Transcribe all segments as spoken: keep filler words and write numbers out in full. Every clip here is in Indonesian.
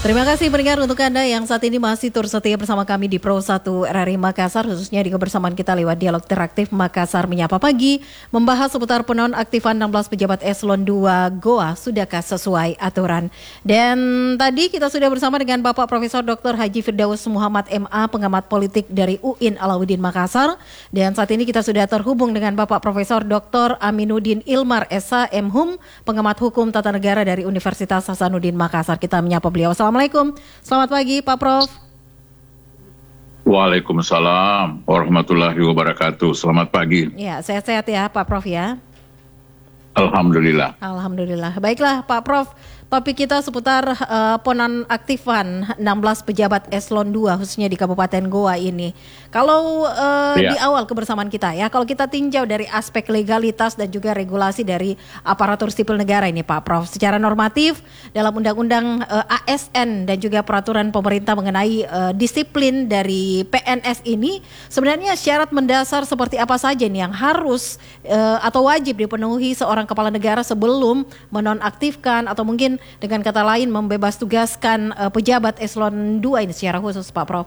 Terima kasih pendengar untuk Anda yang saat ini masih turut setia bersama kami di Pro satu R R I Makassar, khususnya di kebersamaan kita lewat Dialog Interaktif Makassar Menyapa Pagi, membahas seputar penonaktifan enam belas pejabat eselon dua Goa sudahkah sesuai aturan. Dan tadi kita sudah bersama dengan Bapak Profesor Doktor Haji Firdaus Muhammad M A, pengamat politik dari U I N Alauddin Makassar. Dan saat ini kita sudah terhubung dengan Bapak Profesor Doktor Aminuddin Ilmar S H M Hum, pengamat hukum tata negara dari Universitas Hasanuddin Makassar. Kita menyapa beliau. Assalamualaikum, selamat pagi Pak Prof. Waalaikumsalam warahmatullahi wabarakatuh. Selamat pagi. Ya, sehat-sehat ya Pak Prof ya. Alhamdulillah. Alhamdulillah. Baiklah Pak Prof, topik kita seputar uh, penonaktifan enam belas pejabat eselon dua khususnya di Kabupaten Goa ini. Kalau uh, ya. di awal kebersamaan kita ya, kalau kita tinjau dari aspek legalitas dan juga regulasi dari aparatur sipil negara ini Pak Prof, secara normatif dalam Undang-Undang uh, A S N dan juga peraturan pemerintah mengenai uh, disiplin dari P N S ini, sebenarnya syarat mendasar seperti apa saja nih yang harus uh, atau wajib dipenuhi seorang kepala negara sebelum menonaktifkan atau mungkin dengan kata lain membebas tugaskan uh, pejabat eselon dua ini secara khusus Pak Prof?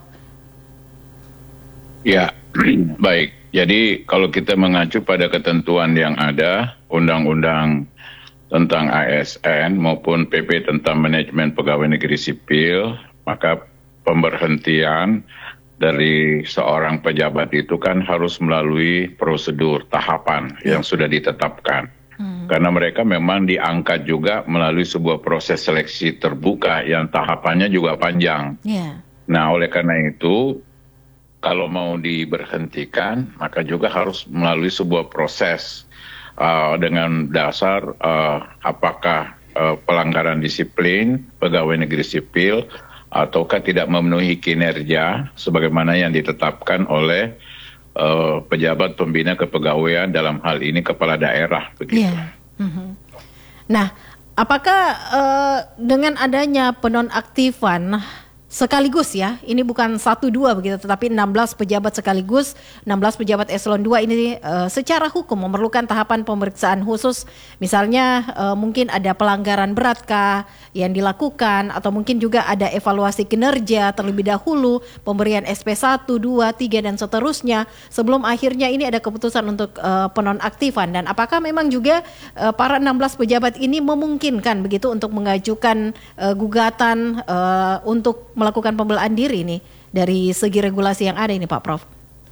Ya, baik. Jadi kalau kita mengacu pada ketentuan yang ada, Undang-Undang tentang A S N maupun P P tentang manajemen pegawai negeri sipil, maka pemberhentian dari seorang pejabat itu kan harus melalui prosedur tahapan yang sudah ditetapkan. Hmm. Karena mereka memang diangkat juga melalui sebuah proses seleksi terbuka yang tahapannya juga panjang. Yeah. Nah, oleh karena itu, kalau mau diberhentikan, maka juga harus melalui sebuah proses uh, dengan dasar uh, apakah uh, pelanggaran disiplin pegawai negeri sipil ataukah tidak memenuhi kinerja sebagaimana yang ditetapkan oleh Uh, pejabat pembina kepegawaian, dalam hal ini kepala daerah begitu. Yeah. Mm-hmm. Nah, apakah uh, dengan adanya penonaktifan sekaligus ya, ini bukan satu dua begitu, tetapi enam belas pejabat sekaligus, enam belas pejabat eselon dua ini uh, secara hukum memerlukan tahapan pemeriksaan khusus, misalnya uh, mungkin ada pelanggaran beratkah yang dilakukan, atau mungkin juga ada evaluasi kinerja terlebih dahulu, pemberian S P satu, dua, tiga dan seterusnya, sebelum akhirnya ini ada keputusan untuk uh, penonaktifan. Dan apakah memang juga uh, para enam belas pejabat ini memungkinkan begitu untuk mengajukan uh, gugatan uh, untuk melakukan pembelaan diri nih dari segi regulasi yang ada ini Pak Prof?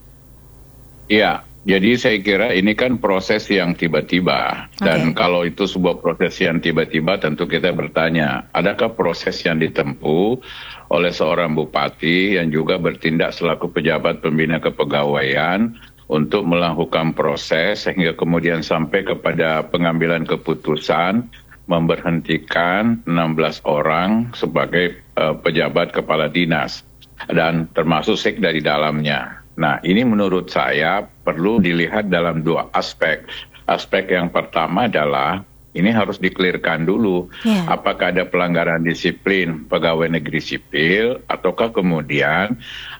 Iya, jadi saya kira ini kan proses yang tiba-tiba. Okay. Dan kalau itu sebuah proses yang tiba-tiba, tentu kita bertanya, adakah proses yang ditempuh oleh seorang bupati yang juga bertindak selaku pejabat pembina kepegawaian untuk melakukan proses sehingga kemudian sampai kepada pengambilan keputusan memberhentikan enam belas orang sebagai uh, pejabat kepala dinas dan termasuk sekda di dalamnya. Nah, ini menurut saya perlu dilihat dalam dua aspek. Aspek yang pertama adalah ini harus dikelirkan dulu, yeah. apakah ada pelanggaran disiplin pegawai negeri sipil ataukah kemudian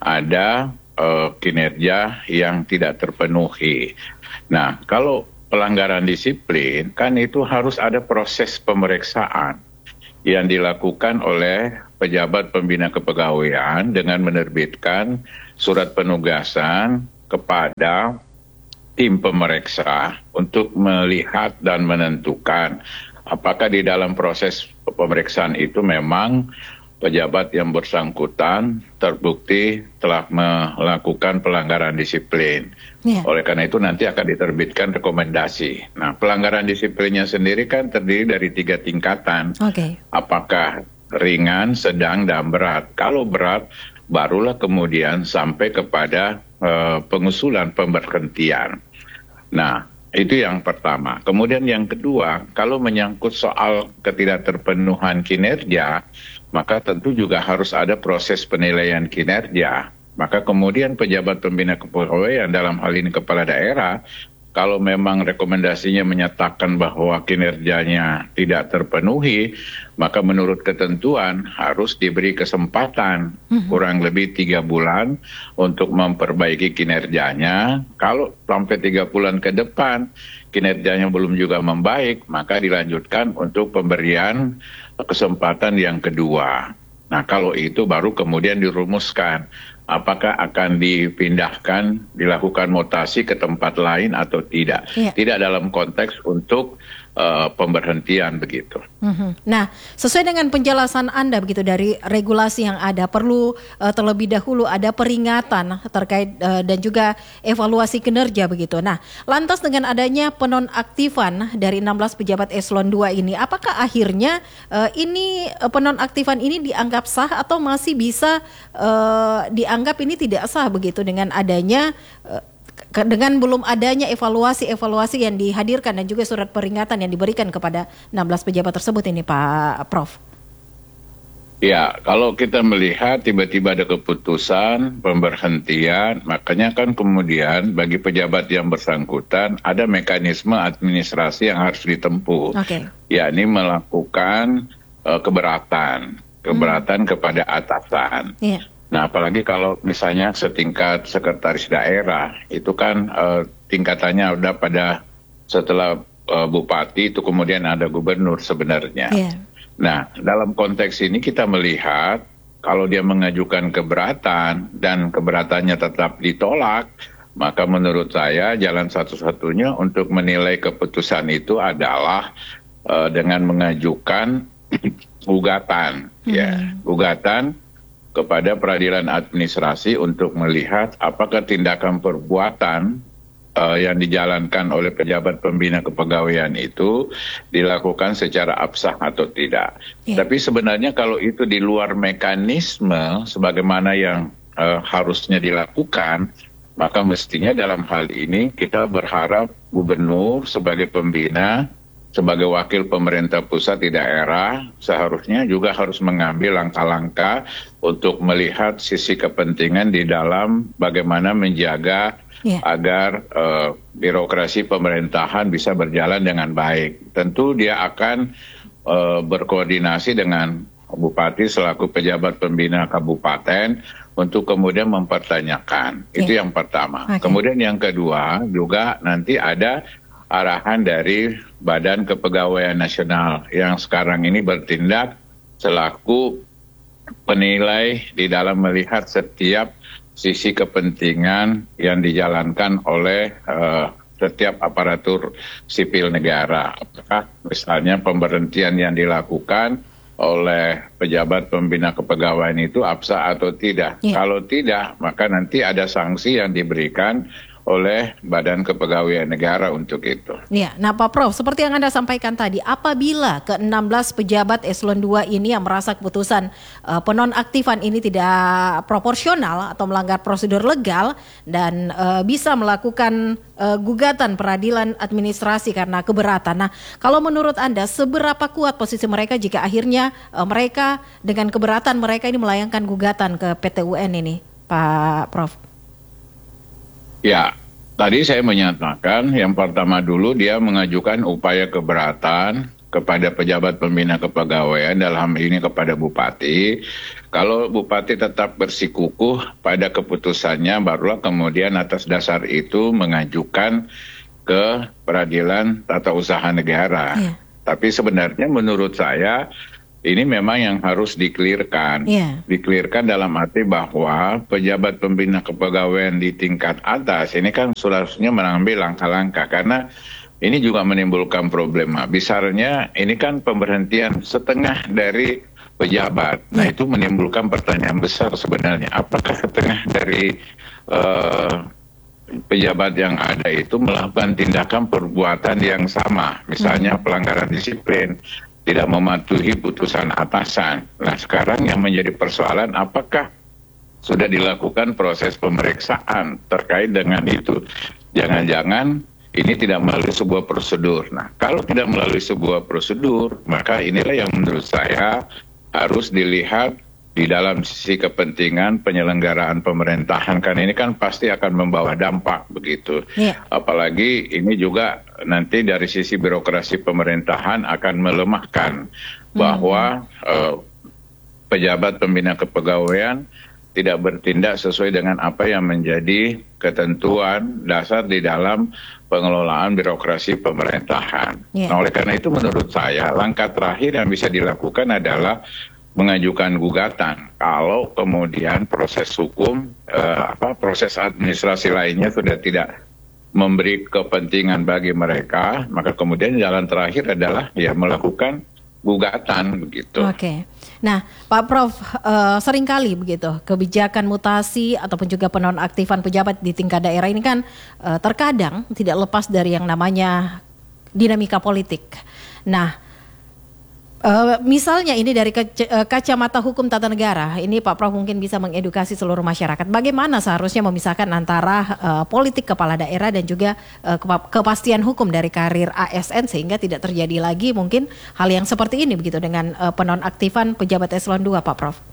ada uh, kinerja yang tidak terpenuhi. Nah, kalau pelanggaran disiplin, kan itu harus ada proses pemeriksaan yang dilakukan oleh pejabat pembina kepegawaian dengan menerbitkan surat penugasan kepada tim pemeriksa untuk melihat dan menentukan apakah di dalam proses pemeriksaan itu memang pejabat yang bersangkutan terbukti telah melakukan pelanggaran disiplin. Yeah. Oleh karena itu nanti akan diterbitkan rekomendasi. Nah, pelanggaran disiplinnya sendiri kan terdiri dari tiga tingkatan. Okay. Apakah ringan, sedang, dan berat. Kalau berat, barulah kemudian sampai kepada uh, pengusulan pemberhentian. Nah, itu yang pertama. Kemudian yang kedua, kalau menyangkut soal ketidakterpenuhan kinerja, maka tentu juga harus ada proses penilaian kinerja. Maka kemudian pejabat pembina kepegawaian, dalam hal ini kepala daerah, kalau memang rekomendasinya menyatakan bahwa kinerjanya tidak terpenuhi, maka menurut ketentuan harus diberi kesempatan kurang lebih tiga bulan untuk memperbaiki kinerjanya. Kalau sampai tiga bulan ke depan kinerjanya belum juga membaik, maka dilanjutkan untuk pemberian kesempatan yang kedua. Nah, kalau itu baru kemudian dirumuskan apakah akan dipindahkan, dilakukan mutasi ke tempat lain atau tidak. Yeah. Tidak dalam konteks untuk uh, pemberhentian begitu. Mm-hmm. Nah, sesuai dengan penjelasan Anda begitu dari regulasi yang ada, perlu uh, terlebih dahulu ada peringatan terkait uh, dan juga evaluasi kinerja begitu. Nah, lantas dengan adanya penonaktifan dari enam belas pejabat eselon dua ini, apakah akhirnya uh, ini uh, penonaktifan ini dianggap sah atau masih bisa uh, dianggap ini tidak sah begitu dengan adanya uh, dengan belum adanya evaluasi-evaluasi yang dihadirkan dan juga surat peringatan yang diberikan kepada enam belas pejabat tersebut ini, Pak Prof? Ya, kalau kita melihat tiba-tiba ada keputusan pemberhentian, makanya kan kemudian bagi pejabat yang bersangkutan ada mekanisme administrasi yang harus ditempuh, okay. yakni melakukan uh, keberatan, keberatan hmm. kepada atasan. Yeah. Nah, apalagi kalau misalnya setingkat sekretaris daerah, itu kan uh, tingkatannya udah pada setelah uh, bupati itu kemudian ada gubernur sebenarnya. Yeah. Nah, dalam konteks ini kita melihat kalau dia mengajukan keberatan dan keberatannya tetap ditolak, maka menurut saya jalan satu-satunya untuk menilai keputusan itu adalah uh, dengan mengajukan gugatan, hmm. ya, gugatan kepada peradilan administrasi untuk melihat apakah tindakan perbuatan uh, yang dijalankan oleh pejabat pembina kepegawaian itu dilakukan secara absah atau tidak. Yeah. Tapi sebenarnya kalau itu di luar mekanisme sebagaimana yang uh, harusnya dilakukan, maka mestinya dalam hal ini kita berharap gubernur sebagai pembina, sebagai wakil pemerintah pusat di daerah, seharusnya juga harus mengambil langkah-langkah untuk melihat sisi kepentingan di dalam bagaimana menjaga yeah. agar uh, birokrasi pemerintahan bisa berjalan dengan baik. Tentu dia akan uh, berkoordinasi dengan bupati selaku pejabat pembina kabupaten untuk kemudian mempertanyakan. Yeah. Itu yang pertama. Okay. Kemudian yang kedua juga nanti ada arahan dari Badan Kepegawaian Nasional yang sekarang ini bertindak selaku penilai di dalam melihat setiap sisi kepentingan yang dijalankan oleh uh, setiap aparatur sipil negara. Apakah misalnya pemberhentian yang dilakukan oleh pejabat pembina kepegawaian itu absah atau tidak. Yeah. Kalau tidak, maka nanti ada sanksi yang diberikan oleh Badan Kepegawaian Negara untuk itu. Ya, nah Pak Prof, seperti yang Anda sampaikan tadi, apabila ke enam belas pejabat eselon dua ini yang merasa keputusan uh, penonaktifan ini tidak proporsional atau melanggar prosedur legal dan uh, bisa melakukan uh, gugatan peradilan administrasi karena keberatan. Nah, kalau menurut Anda, seberapa kuat posisi mereka jika akhirnya uh, mereka dengan keberatan mereka ini melayangkan gugatan ke P T U N ini, Pak Prof? Ya, tadi saya menyatakan yang pertama dulu dia mengajukan upaya keberatan kepada pejabat pembina kepegawaian, dalam ini kepada bupati. Kalau bupati tetap bersikukuh pada keputusannya, barulah kemudian atas dasar itu mengajukan ke peradilan tata usaha negara. Yeah. Tapi sebenarnya menurut saya ini memang yang harus dikelirkan. Yeah. Dikelirkan dalam arti bahwa pejabat pembina kepegawaian di tingkat atas ini kan seharusnya mengambil langkah-langkah, karena ini juga menimbulkan problema. Besarnya ini kan pemberhentian setengah dari pejabat. Nah, itu menimbulkan pertanyaan besar sebenarnya. Apakah setengah dari uh, pejabat yang ada itu melakukan tindakan perbuatan yang sama, misalnya pelanggaran disiplin, tidak mematuhi putusan atasan. Nah, sekarang yang menjadi persoalan, apakah sudah dilakukan proses pemeriksaan terkait dengan itu? Jangan-jangan ini tidak melalui sebuah prosedur. Nah, kalau tidak melalui sebuah prosedur, maka inilah yang menurut saya harus dilihat di dalam sisi kepentingan penyelenggaraan pemerintahan, kan ini kan pasti akan membawa dampak begitu. Yeah. Apalagi ini juga nanti dari sisi birokrasi pemerintahan akan melemahkan bahwa mm. uh, pejabat pembina kepegawaian tidak bertindak sesuai dengan apa yang menjadi ketentuan dasar di dalam pengelolaan birokrasi pemerintahan. Yeah. Nah, oleh karena itu menurut saya langkah terakhir yang bisa dilakukan adalah mengajukan gugatan kalau kemudian proses hukum eh, apa proses administrasi lainnya sudah tidak memberi kepentingan bagi mereka, maka kemudian jalan terakhir adalah ya melakukan gugatan begitu. Oke. Nah, Pak Prof, uh, seringkali begitu kebijakan mutasi ataupun juga penonaktifan pejabat di tingkat daerah ini kan uh, terkadang tidak lepas dari yang namanya dinamika politik. Nah, Uh, misalnya ini dari kaca, uh, kacamata hukum tata negara, ini Pak Prof mungkin bisa mengedukasi seluruh masyarakat. Bagaimana seharusnya memisahkan antara uh, politik kepala daerah dan juga uh, kepa- kepastian hukum dari karir A S N sehingga tidak terjadi lagi mungkin hal yang seperti ini begitu dengan uh, penonaktifan pejabat eselon dua, Pak Prof.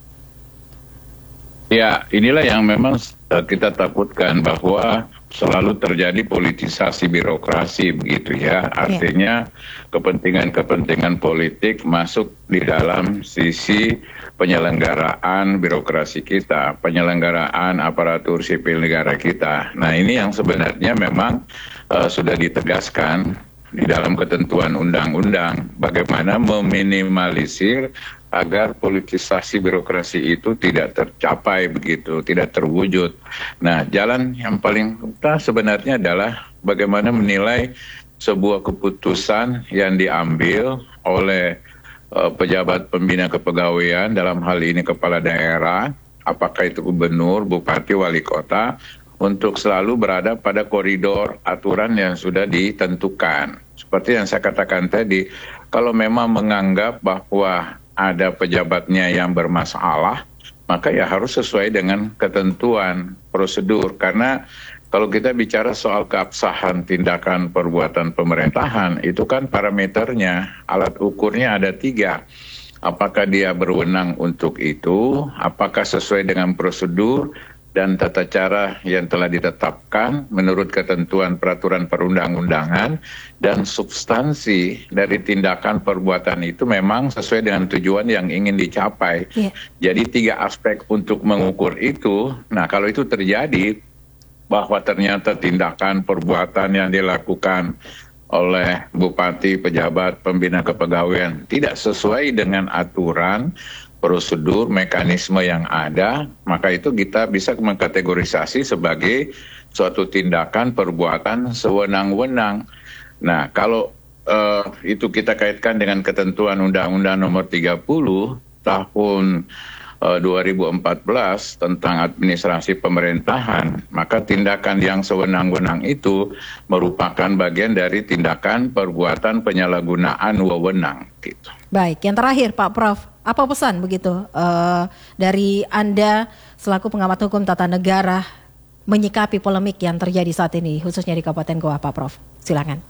Ya, inilah yang memang uh, kita takutkan bahwa selalu terjadi politisasi birokrasi begitu ya. Artinya kepentingan-kepentingan politik masuk di dalam sisi penyelenggaraan birokrasi kita, penyelenggaraan aparatur sipil negara kita. Nah, ini yang sebenarnya memang uh, sudah ditegaskan di dalam ketentuan undang-undang bagaimana meminimalisir agar politisasi birokrasi itu tidak tercapai begitu, tidak terwujud. Nah, jalan yang paling utama sebenarnya adalah bagaimana menilai sebuah keputusan yang diambil oleh uh, pejabat pembina kepegawaian, dalam hal ini kepala daerah, apakah itu gubernur, bupati, wali kota, untuk selalu berada pada koridor aturan yang sudah ditentukan. Seperti yang saya katakan tadi, kalau memang menganggap bahwa ada pejabatnya yang bermasalah, maka ya harus sesuai dengan ketentuan prosedur. Karena kalau kita bicara soal keabsahan tindakan perbuatan pemerintahan, itu kan parameternya, alat ukurnya ada tiga. Apakah dia berwenang untuk itu, apakah sesuai dengan prosedur dan tata cara yang telah ditetapkan menurut ketentuan peraturan perundang-undangan, dan substansi dari tindakan perbuatan itu memang sesuai dengan tujuan yang ingin dicapai. Yeah. Jadi tiga aspek untuk mengukur itu. Nah, kalau itu terjadi bahwa ternyata tindakan perbuatan yang dilakukan oleh bupati, pejabat, pembina kepegawaian tidak sesuai dengan aturan, prosedur, mekanisme yang ada, maka itu kita bisa mengkategorisasi sebagai suatu tindakan perbuatan sewenang-wenang. Nah, kalau uh, itu kita kaitkan dengan ketentuan Undang-Undang Nomor tiga puluh tahun uh, dua ribu empat belas tentang administrasi pemerintahan, maka tindakan yang sewenang-wenang itu merupakan bagian dari tindakan perbuatan penyalahgunaan wewenang, gitu. Baik, yang terakhir Pak Prof, apa pesan begitu uh, dari Anda selaku pengamat hukum tata negara menyikapi polemik yang terjadi saat ini khususnya di Kabupaten Goa, Pak Prof? Silakan.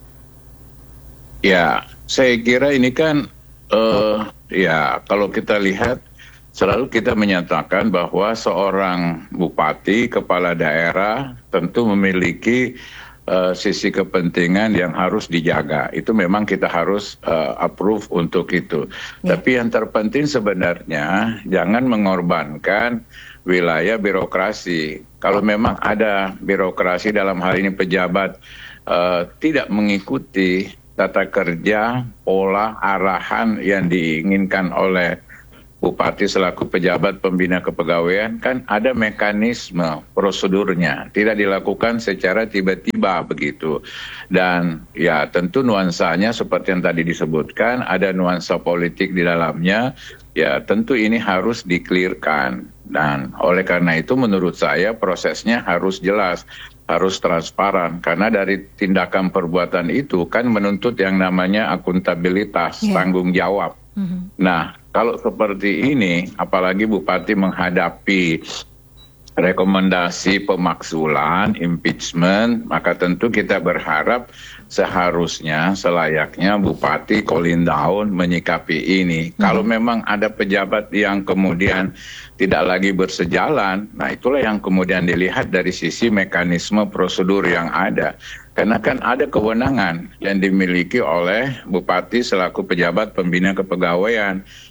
Ya, saya kira ini kan uh, ya kalau kita lihat selalu kita menyatakan bahwa seorang bupati, kepala daerah tentu memiliki Uh, sisi kepentingan yang harus dijaga. Itu memang kita harus uh, approve untuk itu. Yeah. Tapi yang terpenting sebenarnya jangan mengorbankan wilayah birokrasi. Kalau memang ada birokrasi, dalam hal ini pejabat, uh, tidak mengikuti tata kerja, pola, arahan yang diinginkan oleh bupati selaku pejabat pembina kepegawaian, kan ada mekanisme prosedurnya, tidak dilakukan secara tiba-tiba begitu. Dan ya tentu nuansanya seperti yang tadi disebutkan, ada nuansa politik di dalamnya, ya tentu ini harus di-clearkan. Dan oleh karena itu menurut saya prosesnya harus jelas, harus transparan, karena dari tindakan perbuatan itu kan menuntut yang namanya akuntabilitas, yeah. tanggung jawab. Mm-hmm. Nah, kalau seperti ini, apalagi bupati menghadapi rekomendasi pemakzulan, impeachment, maka tentu kita berharap seharusnya, selayaknya bupati calling down menyikapi ini. Hmm. Kalau memang ada pejabat yang kemudian tidak lagi bersejalan, nah itulah yang kemudian dilihat dari sisi mekanisme prosedur yang ada. Karena kan ada kewenangan yang dimiliki oleh bupati selaku pejabat pembina kepegawaian.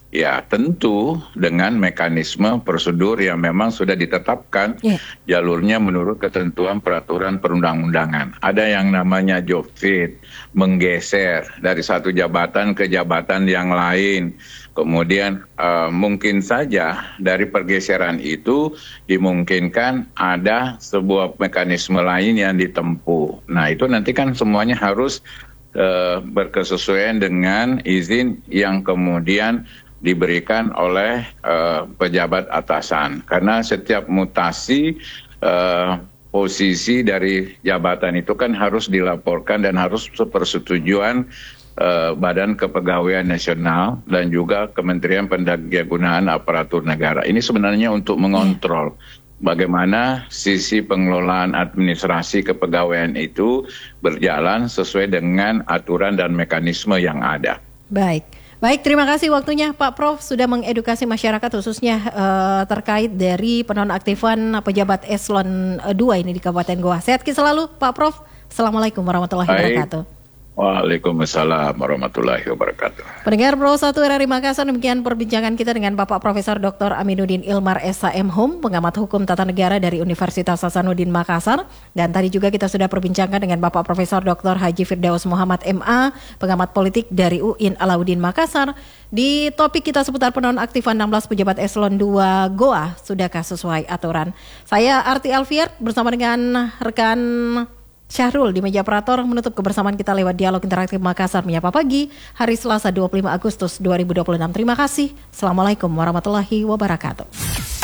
Ya, tentu dengan mekanisme prosedur yang memang sudah ditetapkan yeah. jalurnya menurut ketentuan peraturan perundang-undangan. Ada yang namanya job fit, menggeser dari satu jabatan ke jabatan yang lain. Kemudian uh, mungkin saja dari pergeseran itu dimungkinkan ada sebuah mekanisme lain yang ditempuh. Nah, itu nanti kan semuanya harus uh, berkesesuaian dengan izin yang kemudian diberikan oleh uh, pejabat atasan, karena setiap mutasi uh, posisi dari jabatan itu kan harus dilaporkan dan harus persetujuan uh, Badan Kepegawaian Nasional dan juga Kementerian Pendayagunaan Aparatur Negara. Ini sebenarnya untuk mengontrol bagaimana sisi pengelolaan administrasi kepegawaian itu berjalan sesuai dengan aturan dan mekanisme yang ada. Baik. Baik, terima kasih waktunya Pak Prof sudah mengedukasi masyarakat khususnya uh, terkait dari penonaktifan pejabat eselon dua ini di Kabupaten Goa. Sehat selalu Pak Prof. Assalamualaikum warahmatullahi Baik. wabarakatuh. Waalaikumsalam warahmatullahi wabarakatuh. Pendengar Pro satu R R I Makassar, demikian perbincangan kita dengan Bapak Profesor Doktor Aminuddin Ilmar S H M Hum, pengamat hukum tata negara dari Universitas Hasanuddin Makassar. Dan tadi juga kita sudah perbincangkan dengan Bapak Profesor Doktor Haji Firdaus Muhammad M A, pengamat politik dari U I N Alauddin Makassar. Di topik kita seputar penonaktifan enam belas pejabat eselon dua Goa, sudahkah sesuai aturan? Saya Arti Alfier bersama dengan rekan Syahrul di meja operator menutup kebersamaan kita lewat Dialog Interaktif Makassar Menyapa Pagi hari Selasa dua puluh lima Agustus dua ribu dua puluh enam. Terima kasih. Assalamualaikum warahmatullahi wabarakatuh.